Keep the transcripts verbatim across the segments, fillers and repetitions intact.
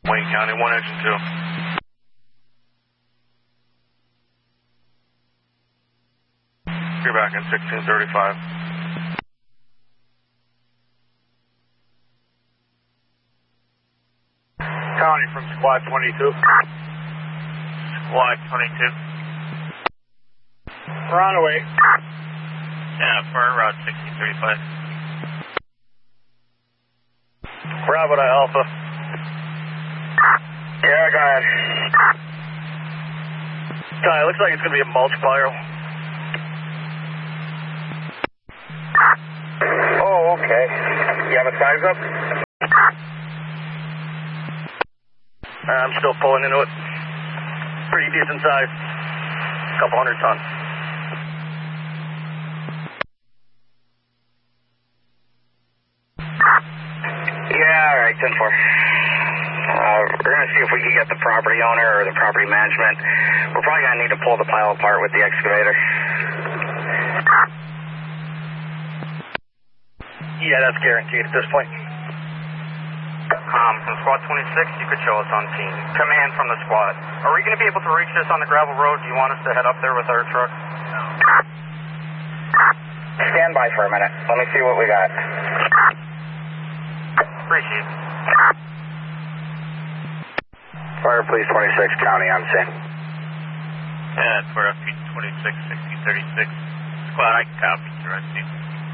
Wayne County, one engine two. You're back in sixteen thirty-five. County from squad twenty-two. Squad twenty-two. We're on the way. Yeah, for route sixteen thirty-five. Bravo to Alpha. Yeah, go ahead. Ty, looks like it's going to be a mulch pile. Oh, okay. You have a size up? I'm still pulling into it. Pretty decent size. Couple hundred tons. Yeah, all right, ten four. Uh, we're going to see if we can get the property owner or the property management. We're probably going to need to pull the pile apart with the excavator. Yeah, that's guaranteed at this point. Um, from squad twenty-six, you could show us on team. Command from the squad. Are we going to be able to reach this on the gravel road? Do you want us to head up there with our truck? Stand by for a minute. Let me see what we got. Appreciate it. Fire Police twenty-six, County on scene. Yeah, it's for F P twenty-six, sixteen thirty-six. Squad, I can copy. You're on scene.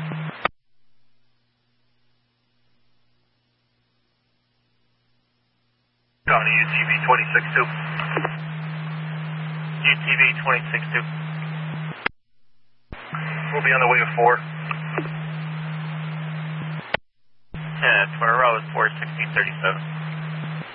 County, U T V twenty-six two. U T V twenty-six two. We'll be on the way to four. Yeah, it's for route four sixteen thirty-seven.